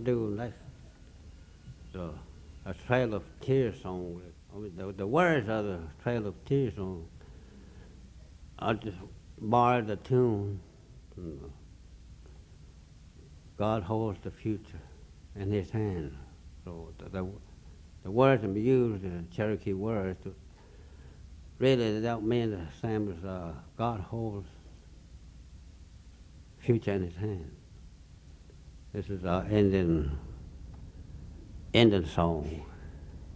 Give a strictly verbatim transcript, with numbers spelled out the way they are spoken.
do next, the, a Trail of Tears song. I mean, the, the words of the Trail of Tears song, I just borrowed the tune. From, uh, God holds the future in His hand. So the, the, the words that we use, the Cherokee words, to, really they don't mean the same as uh, God holds future in His hand. This is our Indian Indian song.